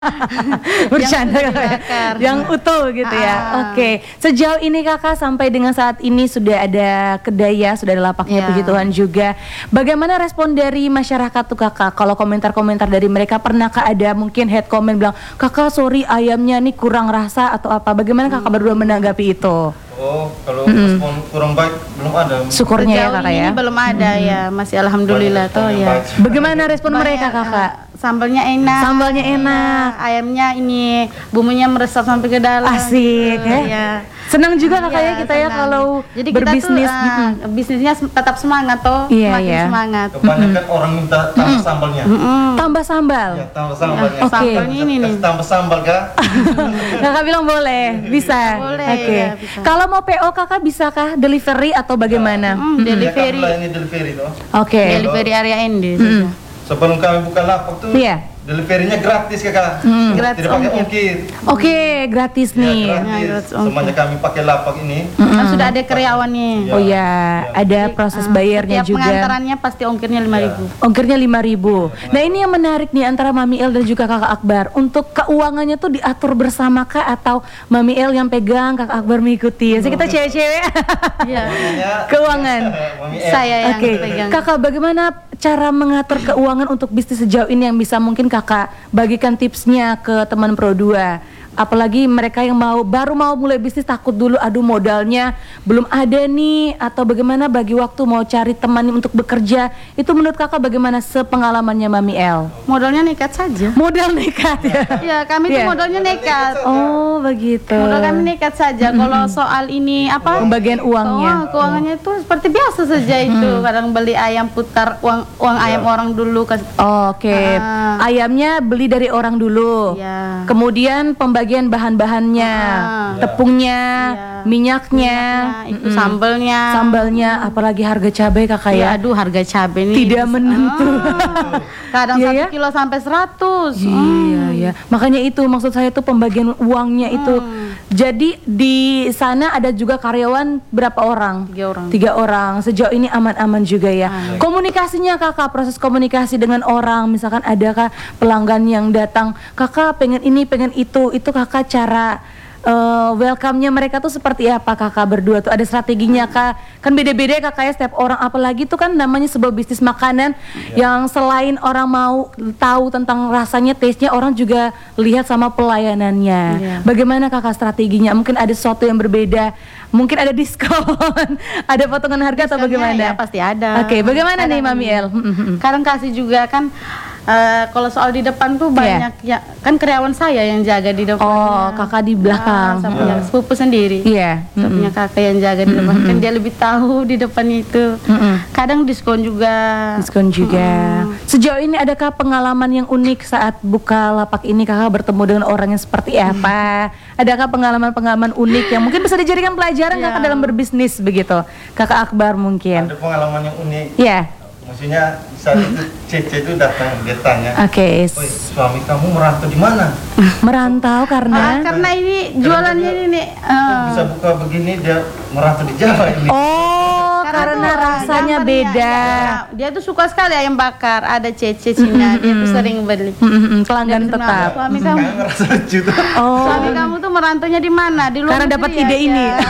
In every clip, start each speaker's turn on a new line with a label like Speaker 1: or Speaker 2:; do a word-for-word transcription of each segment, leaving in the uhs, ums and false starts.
Speaker 1: Bercanda
Speaker 2: yang,
Speaker 1: kakak, yang utuh gitu ya.
Speaker 2: Ah.
Speaker 1: Oke, sejauh ini kakak sampai dengan saat ini sudah ada kedai ya, sudah ada lapaknya,
Speaker 2: Ya.
Speaker 1: puji Tuhan juga. Bagaimana respon dari masyarakat tuh kakak? Kalau komentar-komentar dari mereka, pernahkah ada mungkin head comment bilang, kakak sorry ayamnya nih kurang rasa atau apa? Bagaimana kakak berdua menanggapi itu?
Speaker 3: Oh, kalau
Speaker 1: Mm-mm.
Speaker 3: respon kurang baik belum ada.
Speaker 1: Syukurnya ya
Speaker 2: Sejauh
Speaker 1: kakak
Speaker 2: ini
Speaker 1: ya.
Speaker 2: belum ada ya, masih alhamdulillah
Speaker 3: Banyak
Speaker 2: toh
Speaker 3: respon yang
Speaker 2: ya.
Speaker 3: baik.
Speaker 1: Bagaimana respon
Speaker 2: Banyak,
Speaker 1: mereka kakak?
Speaker 2: eh, sambalnya enak.
Speaker 1: Sambalnya enak.
Speaker 2: Ya, ayamnya ini bumbunya meresap sampai ke dalam.
Speaker 1: Asik
Speaker 2: gitu,
Speaker 1: ya.
Speaker 2: ya.
Speaker 1: Senang juga kakak ya
Speaker 2: Iya,
Speaker 1: kita ya
Speaker 2: senang.
Speaker 1: kalau
Speaker 2: Jadi
Speaker 1: berbisnis.
Speaker 2: kita tuh,
Speaker 1: Mm-mm.
Speaker 2: uh, bisnisnya sem- tetap semangat toh,
Speaker 1: Iya,
Speaker 2: semakin
Speaker 1: iya.
Speaker 2: semangat.
Speaker 3: Kebanyakan orang minta tambah sambalnya.
Speaker 2: Mm-mm.
Speaker 1: Tambah sambal.
Speaker 3: Ya, tambah sambalnya.
Speaker 1: Oke.
Speaker 2: Sambalnya ini nih.
Speaker 3: Kasih tambah sambal kah?
Speaker 1: Kakak bilang boleh, bisa.
Speaker 2: Boleh,
Speaker 1: Oke.
Speaker 2: ya, bisa.
Speaker 1: Kalau mau P O kakak bisakah delivery atau bagaimana?
Speaker 2: Mm,
Speaker 3: Ya,
Speaker 2: delivery,
Speaker 3: kan ini delivery toh.
Speaker 1: Oke.
Speaker 2: delivery area Ende.
Speaker 1: Mm.
Speaker 3: Sebelum kami buka lapak tuh,
Speaker 1: Iya.
Speaker 3: deliverynya gratis kakak.
Speaker 1: Mm.
Speaker 2: Gratis
Speaker 3: Tidak pakai
Speaker 2: ongkir.
Speaker 3: ongkir.
Speaker 1: Oke, gratis
Speaker 3: Ya,
Speaker 1: nih.
Speaker 2: Ya,
Speaker 3: gratis.
Speaker 2: gratis ongkir.
Speaker 3: Semuanya kami pakai lapak ini.
Speaker 2: Kan sudah ada karyawannya.
Speaker 3: Ya.
Speaker 1: Oh ya, ada
Speaker 2: Jadi,
Speaker 1: proses
Speaker 2: uh,
Speaker 1: bayarnya
Speaker 2: setiap
Speaker 1: juga.
Speaker 2: pengantarannya pasti ongkirnya lima ribu.
Speaker 1: Ongkirnya lima ribu. Nah ini yang menarik nih antara Mami El dan juga Kakak Akbar. Untuk keuangannya tuh diatur bersama kah atau Mami El yang pegang, Kakak Akbar mengikuti? Jadi kita cewek-cewek.
Speaker 2: Iya.
Speaker 3: Makanya,
Speaker 1: Keuangan.
Speaker 3: Mami M.
Speaker 2: Saya yang
Speaker 1: Oke,
Speaker 2: pegang.
Speaker 1: kakak bagaimana cara mengatur keuangan untuk bisnis sejauh ini yang bisa mungkin kakak bagikan tipsnya ke teman Pro dua? Apalagi mereka yang mau baru mau mulai bisnis takut dulu, aduh modalnya belum ada nih, atau bagaimana bagi waktu mau cari teman untuk bekerja. Itu menurut kakak bagaimana sepengalamannya Mami El?
Speaker 2: Modalnya nekat saja.
Speaker 1: Modal nekat ya?
Speaker 2: Ya, kami tuh
Speaker 1: Iya.
Speaker 2: modalnya nekat.
Speaker 1: Oh begitu.
Speaker 2: Modal kami nekat saja. Kalau soal ini apa?
Speaker 1: Pembagian uangnya.
Speaker 2: Oh, keuangannya itu seperti biasa saja itu. Kadang beli ayam putar uang uang ayam orang dulu kasih.
Speaker 1: Oke,
Speaker 2: Ah.
Speaker 1: ayamnya beli dari orang dulu.
Speaker 2: Iya.
Speaker 1: Kemudian pembagian bahan-bahannya,
Speaker 2: Ah.
Speaker 1: tepungnya,
Speaker 2: Iya.
Speaker 1: minyaknya,
Speaker 2: Nah, itu sambalnya.
Speaker 1: sambalnya, apalagi harga cabai kakak
Speaker 2: Ya,
Speaker 1: ya.
Speaker 2: aduh harga cabai ini
Speaker 1: Tidak menentu.
Speaker 2: Ah, kadang
Speaker 1: Iya
Speaker 2: satu
Speaker 1: ya?
Speaker 2: kilo sampai seratus.
Speaker 1: Iya ya, makanya itu maksud saya tuh pembagian uangnya itu.
Speaker 2: Hmm.
Speaker 1: Jadi di sana ada juga karyawan berapa orang?
Speaker 2: Tiga orang.
Speaker 1: Tiga orang. Sejauh ini aman-aman juga ya.
Speaker 2: Aman.
Speaker 1: Komunikasinya kakak, proses komunikasi dengan orang, misalkan adakah pelanggan yang datang, kakak pengen ini, pengen itu, itu kakak cara uh, welcome-nya mereka tuh seperti apa kakak berdua tuh? Ada strateginya kak? Kan beda-beda ya kakak ya setiap orang, apalagi tuh kan namanya sebuah bisnis makanan yang selain orang mau tahu tentang rasanya, taste-nya, orang juga lihat sama pelayanannya.
Speaker 2: Iya.
Speaker 1: Bagaimana kakak strateginya? Mungkin ada sesuatu yang berbeda, mungkin ada diskon, ada potongan harga atau
Speaker 2: Diskonnya
Speaker 1: bagaimana?
Speaker 2: ya pasti ada.
Speaker 1: Oke, bagaimana nih
Speaker 2: Kadang-
Speaker 1: Mami El?
Speaker 2: Kadang kasih juga kan, eh, kalau soal di depan tuh banyak ya, kan karyawan saya yang jaga di depan.
Speaker 1: Oh, kakak di belakang.
Speaker 2: Saya punya sepupu sendiri.
Speaker 1: Iya.
Speaker 2: Saya punya kakak yang jaga di depan, kan dia lebih tahu di depan itu.
Speaker 1: Mm-mm.
Speaker 2: Kadang diskon juga.
Speaker 1: Diskon juga. Sejauh ini adakah pengalaman yang unik saat buka lapak ini, kakak bertemu dengan orang yang seperti apa? Adakah pengalaman-pengalaman unik yang mungkin bisa dijadikan pelajaran
Speaker 2: Iya.
Speaker 1: kakak dalam berbisnis begitu? Kakak Akbar mungkin.
Speaker 3: Ada pengalaman yang unik.
Speaker 1: Iya.
Speaker 3: Maksudnya saat itu Cece itu datang, dia tanya,
Speaker 1: Oke.
Speaker 3: "Woi, suami kamu merantau di mana?
Speaker 1: Merantau
Speaker 2: Ah,
Speaker 1: karena
Speaker 2: karena ini jualannya ini nih.
Speaker 3: Kok bisa buka begini, dia merantau di Jawa ini."
Speaker 1: oh, karena
Speaker 2: tuh,
Speaker 1: rasanya
Speaker 2: yang
Speaker 1: beda.
Speaker 2: tadinya- ya, dia tuh suka sekali ayam bakar. Ada Cece Cina, dia tuh sering beli.
Speaker 1: Mm-mm, pelanggan
Speaker 2: Dia bilang,
Speaker 1: tetap.
Speaker 2: Suami kamu,
Speaker 3: Kayak ngerasa lucu tuh.
Speaker 1: Oh.
Speaker 2: suami kamu tuh merantaunya di mana? Di luar
Speaker 1: Karena
Speaker 2: negeri
Speaker 1: dapat
Speaker 2: ya,
Speaker 1: ide ini.
Speaker 2: ya.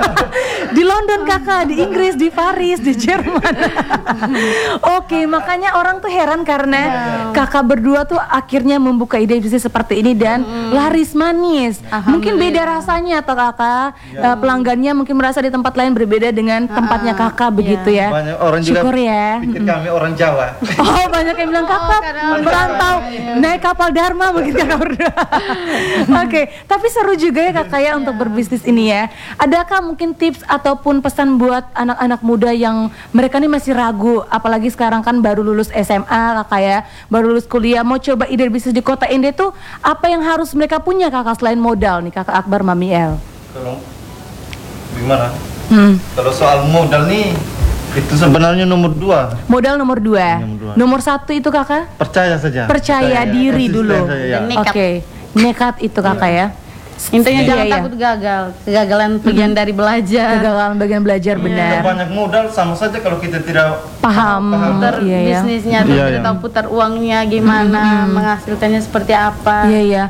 Speaker 1: Di London kakak, di Inggris, di Paris, di Jerman. Oke, makanya orang tuh heran karena kakak berdua tuh akhirnya membuka ide bisnis seperti ini dan laris manis. Mungkin beda rasanya atau kakak, eh, pelanggannya mungkin merasa di tempat lain berbeda dengan tempatnya kakak begitu ya.
Speaker 3: Banyak orang juga
Speaker 1: Syukur ya.
Speaker 3: pikir kami orang Jawa.
Speaker 1: Oh, banyak yang bilang kakak
Speaker 2: kadang-
Speaker 1: merantau naik kapal Dharma mungkin kakak berdua. Oke, tapi seru juga ya kakak ya untuk berbisnis ini ya. Adakah mungkin tips ataupun pesan buat anak-anak muda yang mereka nih masih ragu, apalagi sekarang kan baru lulus S M A kakak ya, baru lulus kuliah mau coba ide bisnis di kota Ende tuh apa yang harus mereka punya kakak selain modal nih kakak Akbar Mami El?
Speaker 3: Kalau gimana?
Speaker 1: Hmm.
Speaker 3: Kalau soal modal nih, itu sebenarnya nomor dua.
Speaker 1: Modal nomor dua.
Speaker 3: Nomor dua.
Speaker 1: Nomor satu itu kakak?
Speaker 3: Percaya saja.
Speaker 1: Percaya diri
Speaker 3: Konsisten
Speaker 1: dulu.
Speaker 3: saja, ya.
Speaker 2: Dan nekat.
Speaker 1: Oke, nekat itu kakak ya.
Speaker 2: Intinya
Speaker 1: Iya,
Speaker 2: jangan
Speaker 1: iya.
Speaker 2: takut gagal. Kegagalan bagian dari belajar.
Speaker 1: Kegagalan bagian belajar
Speaker 3: Kita
Speaker 1: benar.
Speaker 3: banyak modal sama saja kalau kita tidak
Speaker 1: Paham.
Speaker 2: Putar
Speaker 1: Iya, ya.
Speaker 2: bisnisnya, atau
Speaker 3: Iya,
Speaker 2: tidak
Speaker 3: iya.
Speaker 2: tahu putar uangnya gimana, menghasilkannya seperti apa.
Speaker 1: Iya, iya.